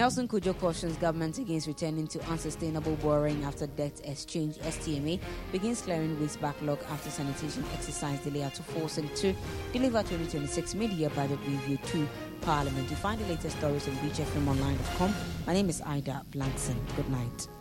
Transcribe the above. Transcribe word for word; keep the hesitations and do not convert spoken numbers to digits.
Nelson Kujo cautions government against returning to unsustainable borrowing after debt exchange. S T M A begins clearing waste backlog after sanitation exercise delay to forcing to deliver twenty twenty-six mid-year budget review to Parliament. You find the latest stories on beach f m online dot com. My name is Ida Blankson. Good night.